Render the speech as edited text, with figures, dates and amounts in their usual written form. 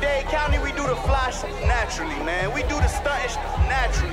Dade County, we do the fly naturally, man. We do the stunting naturally.